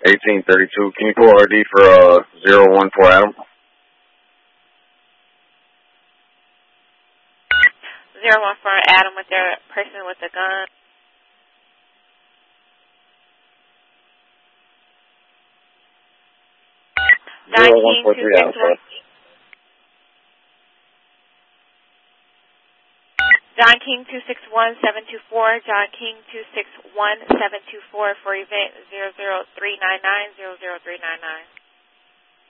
1832. Can you pull RD for 014 Adam? 014 Adam with their person with the gun. John King 261. John King 261-724. John King 261-724 for event 00399 00399.